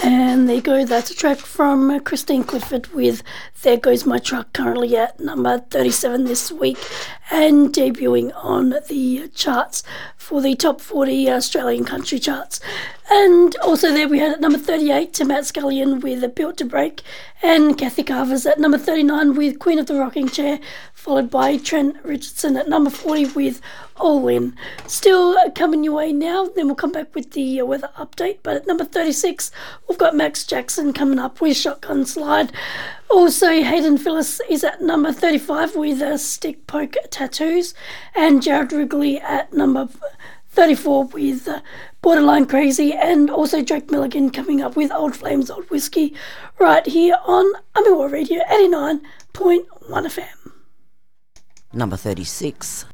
And there you go, that's a track from Christine Clifford with There Goes My Truck, currently at number 37 this week and debuting on the charts for the top 40 Australian country charts. And also there we had at number 38 to Matt Scullion with Built to Break, and Kathy Carver's at number 39 with Queen of the Rocking Chair, followed by Trent Richardson at number 40 with All In. Still coming your way now, then we'll come back with the weather update, but at number 36 we've got Max Jackson coming up with Shotgun Slide. Also Hayden Phillips is at number 35 with Stick Poke Tattoos, and Jared Wrigley at number 34 with Borderline Crazy, and also Drake Milligan coming up with Old Flames, Old Whiskey, right here on Amirwa Radio 89.1 FM. Number 36.